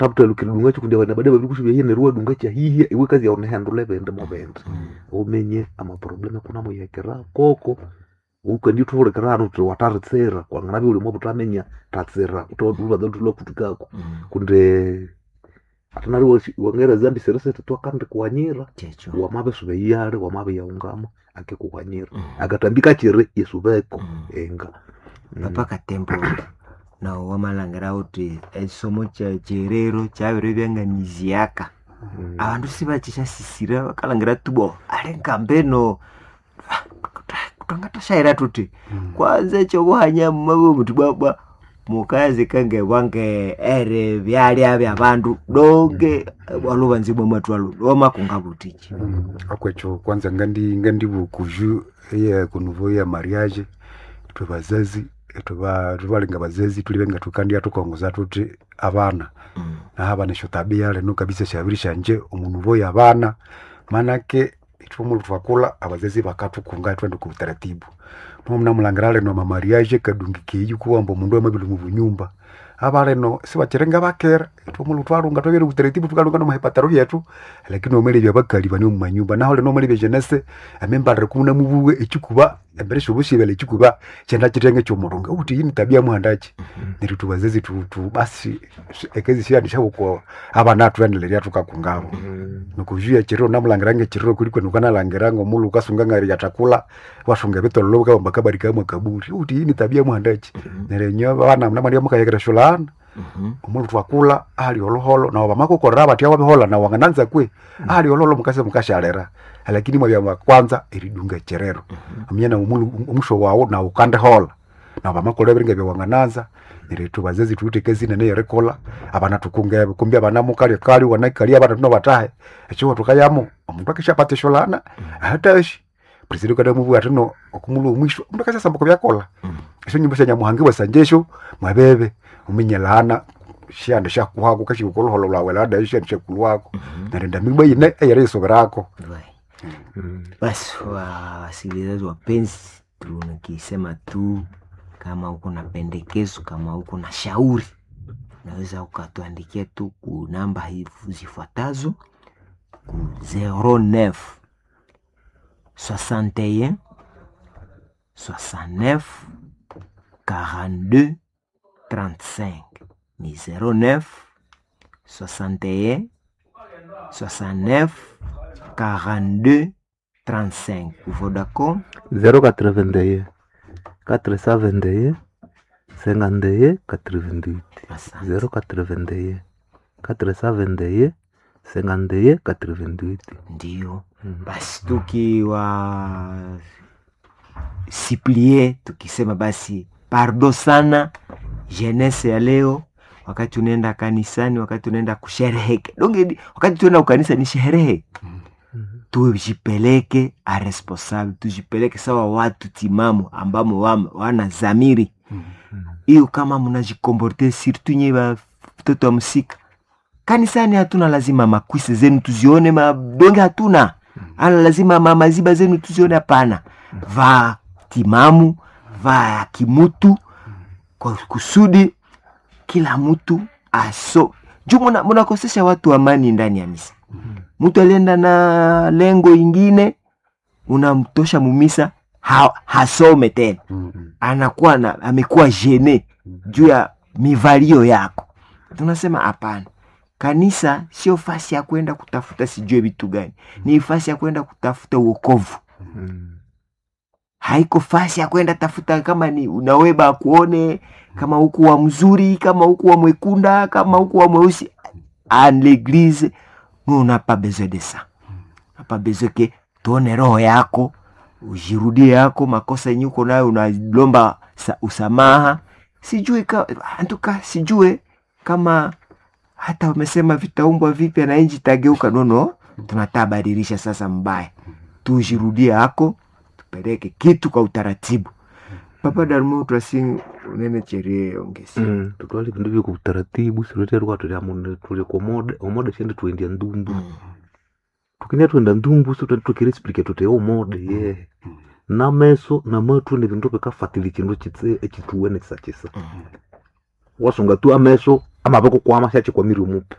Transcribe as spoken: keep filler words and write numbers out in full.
tabuta lukilunga chikundi wana badaba bikushu bya yene ruwa dunga cha hihi iwe kazi ya onehandule bende mo bende umenye ama problema kuna mo yekera koko uko ndi tore karano tu watatsera kwa nganabi uli mo butamenya tatsera to duba do tulo kutukako kunde atanari wangera zambi serese twakande kuanyira wa mabe sube yale wa mabe ya ungama ake kuanyira agatambika chire yesubeko enga napaka tempo na wamalangara uti esomo cha cherero chavere byanganiziaka mm. Abantu sibachisha sisira bakalangira tubo ale kambeno kutangata shaira tuti mm. Kwanza cyo buhanya mabo mutu baba mukaze kange wange ere byali abya abantu doge walubanzi bwa matwalo doma kungabutiki mm. Akwecho kwanza ngandi ngandi bukuju ya kunuvo ya mariage tubazazi tuba tubalinga bazezi tulibenga tukandi atukongoza tuti abana mm. Na abana sho tabia leno kabisa shabirisha nje umuntu boya abana manake itumulo twakula abazezi bakatukunga twende ku taratibu nomna mulangrale no mamariage kadungike yuko mbo mundu amabilu mu bunyumba abale no sibacherenga bakera itumulo twarunga twebere ku taratibu tukalunga no mahepataro yetu lakini omere bya bakali bani mu manyumba naho le no mali bejenese amemba rekuna mubuwe ikikuba embere shobushi bele ikikuba cyenda kitenge cyo murunga uti yini tabia muhandaje mm-hmm. Niru tubazezi tu, tu basi ekezi sia ndisha uko abana tuendelea tukakungabo mm-hmm. Nukujuya chiro namulangirange chiro kuliko nukana langirango mulu kasunga ngari yatakula washunga betolo ka mbakabari kamwe kaburi uti yini tabia muhandaje mm-hmm. Nerenyo bana mnamali mukayekera shulana mhm umulu twakula ali oloholo na bamako koraba tiawa behola na wangananza kwe mm-hmm. Ali oloholo mukase mukashalera lakini mwabya kwanza iridunga cherero mm-hmm. Amyana umulu umusho wawo na ukande hola na bamako lebringa bya wangananza niretu bazezi tutekezi nene yerekola abana tukunga kumbya abana mukali kali wanakali abana tuno batahe echo tukayamo omuntu akishapate sholana hatashi president kada mubu atino okumulu umwisho omuntu akasasa mboko byakola eso nyimbo sya nyamuhangi basanjesho mwabebe uminyelana shanda shakuhako kashi ukoloholo lwawe lada ishe nchekulwako narenda migba ine eyere soberako basi wasikilizaji wapenzi tunakisema tu kama uko na pendekezo kama uko na shauri naweza ukatuandikia tu ku namba hizi zifuatazo ku zero neuf soixante et un soixante-neuf quarante-deux trente-cinq ni zero neuf soixante et un soixante-neuf quarante-deux trente-cinq pour Vodacom zero quatre-vingt-un quatre cent vingt et un cinquante-et un quatre-vingt-huit zero quatre-vingt-un quatre cent vingt et un cinquante-et un quatre-vingt-huit ndio mm-hmm. Basi tukiwa siplie tukisema basi pardo sana jeunesse ya leo wakati unaenda kanisani wakati unaenda kushereheke donge wakati tunaenda kanisa ni sherehe mm-hmm. Tujipeleke a responsable tujipeleke sawa watu timamu ambamo wana zamiri hiyo mm-hmm. Kama mnajikomporte surtout nyewe watoto wa msika kanisani hatuna lazima makwisi zenu tuzione madonge hatuna mm-hmm. Ana lazima mamaziba zenu tuzione hapana mm-hmm. Va timamu va kimutu mm-hmm. Kwa kusudi kila mtu aso juu muna, muna kosesha watu amani ndani ya misa mm-hmm. Mtu alienda na lengo ingine unamtosha mumisa ha, hasome tena mm-hmm. Anakuwa na amekuwa gene mm-hmm. Juu ya mivalio yako tunasema hapana kanisa sio fasi ya kwenda kutafuta sijue vitu gani mm-hmm. Ni fasi ya kwenda kutafuta wokovu mm-hmm. Haiko fasi ya kwenda tafuta kama ni unaweba kuone kama huku wa mzuri kama huku wa mwekunda kama huku wa mweusi en l'église on n'a pas besoin de ça n'a pas besoin que tuone roho yako ujirudie yako makosa yenye uko nayo unalomba usamaha sijui ka antuka sijue kama hata wamesema vitaumbwa vipi na inji tageuka nono tunatabadilisha sasa mbaya tujirudie yako tupeleke kitu kwa utaratibu Papa Darmo twasi unene cherie ongesi mm tutwali bindu byo ku utaratibu sirotero kwa tuli amunde tuli ko mode omode chende tuendia ndumbu mm. Tukinya tuenda ndumbu so tukire explique tote o mode ye mm. Na meso na matu ndi bindu beka fatili chindo chitse ekituwene kisachisa mm. wasunga tu ameso ama bako kwa amashache kwa miri umupe